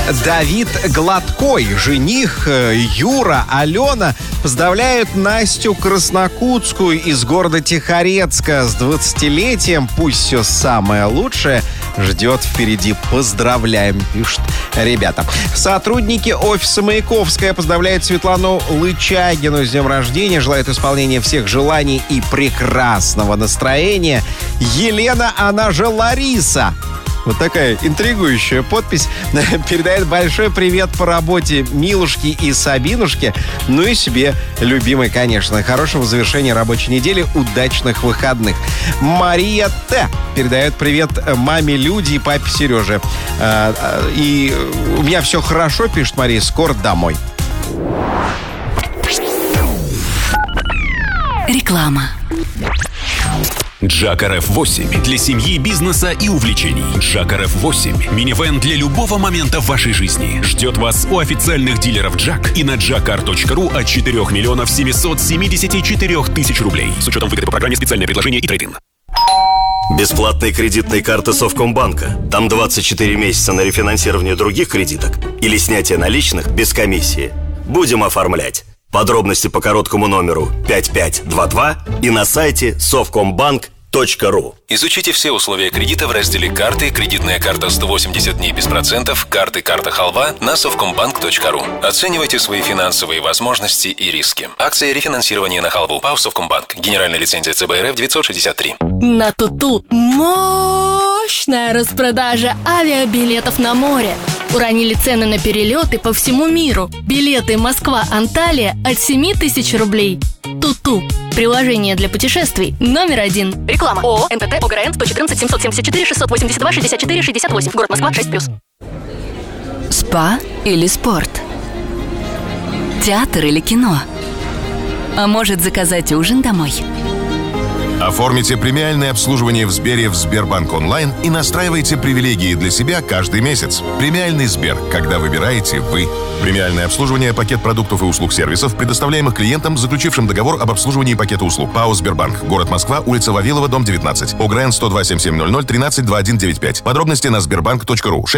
Давид Гладкой, жених Юра, Алена поздравляют Настю Краснокутскую из города Тихорецка с 20-летием. Пусть все самое лучшее ждет впереди. Поздравляем, пишут ребята. Сотрудники офиса Маяковская поздравляют Светлану Лычагину с днем рождения. Желают исполнения всех желаний и прекрасного настроения. Елена, она же Лариса. Вот такая интригующая подпись. Передает большой привет по работе Милушке и Сабинушке. Ну и себе, любимой, конечно. Хорошего завершения рабочей недели, удачных выходных. Мария Т. передает привет маме Люде и папе Сереже. И у меня все хорошо, пишет Мария, скоро домой. Реклама. Джак RF8 для семьи, бизнеса и увлечений. Джак RF8 – минивэн для любого момента в вашей жизни. Ждет вас у официальных дилеров Джак и на jackcar.ru от 4 миллионов 774 тысяч рублей. С учетом выгоды по программе «Специальное предложение» и трейд-ин. Бесплатные кредитные карты Совкомбанка. Там 24 месяца на рефинансирование других кредиток или снятие наличных без комиссии. Будем оформлять. Подробности по короткому номеру 5522 и на сайте совкомбанк.ру. Изучите все условия кредита в разделе «Карты», «Кредитная карта 180 дней без процентов», «Карты», «Карта Халва» на совкомбанк.ру. Оценивайте свои финансовые возможности и риски. Акция рефинансирования на халву. ПАО «Совкомбанк». Генеральная лицензия ЦБ РФ 963. На Туту мощная распродажа авиабилетов на море. Уронили цены на перелеты по всему миру. Билеты Москва-Анталия от 7 тысяч рублей. Туту. Приложение для путешествий номер 1. Реклама. ООО НТТ ОГРН 114 774 682 64 68. Город Москва 6+. Спа или спорт? Театр или кино? А может, заказать ужин домой? Оформите премиальное обслуживание в Сбере в Сбербанк онлайн и настраивайте привилегии для себя каждый месяц. Премиальный Сбер, когда выбираете вы. Премиальное обслуживание, пакет продуктов и услуг сервисов, предоставляемых клиентам, заключившим договор об обслуживании пакета услуг. ПАО «Сбербанк». Город Москва, улица Вавилова, дом 19. ОГРН 102 7700 13 2195. Подробности на sberbank.ru.